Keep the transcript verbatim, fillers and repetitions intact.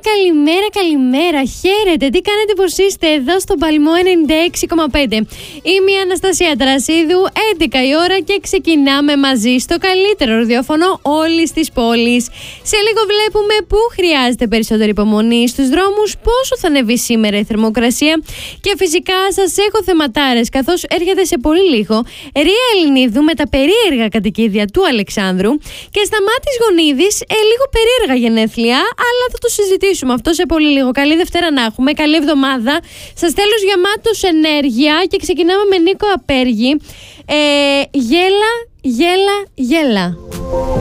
καλημέρα, καλημέρα. Χαίρετε, τι κάνετε, πως είστε εδώ στον Παλμό ενενήντα έξι κόμμα πέντε. Είμαι η Αναστασία Τρασίδου, έντεκα η ώρα και ξεκινάμε μαζί στο καλύτερο ραδιόφωνο όλης της πόλης. Σε λίγο βλέπουμε πού χρειάζεται περισσότερη υπομονή στους δρόμους, πόσο θα ανεβεί σήμερα η θερμοκρασία και φυσικά σας έχω θεματάρες, καθώς έρχεται σε πολύ λίγο Ρία Ελληνίδου με τα περίεργα κατοικίδια του Αλεξάνδρου και Σταμάτης Γονίδης, ε, λίγο περίεργα γενέθλια, αλλά θα το συζητήσουμε αυτό σε πολύ λίγο. Καλή Δευτέρα να έχουμε, καλή εβδομάδα. Σας τέλος γεμάτος ενέργεια και ξεκινάμε με Νίκο Απέργη. Ε, γέλα, γέλα, γέλα.